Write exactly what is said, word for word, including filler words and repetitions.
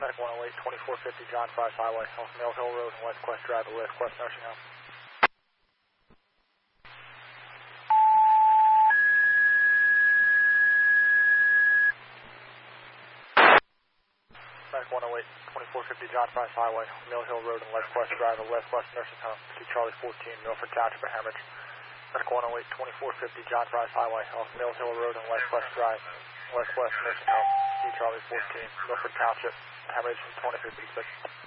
Medic one oh eight, twenty-four fifty John Fries Highway, off Mill Hill Road and West Quest Drive at West Quest Nursing Home. Medic one oh eight, twenty-four fifty John Fries Highway, Mill Hill Road and West Quest Drive at West Quest Nursing Home. See Charlie fourteen, Milford Township at Hemorrhage. Medic one oh eight, twenty-four fifty John Fries Highway, off Mill Hill Road and West Quest Drive, West Quest Nursing Home. See Charlie fourteen, Milford Township, Hemorrhage, twenty fifty-six.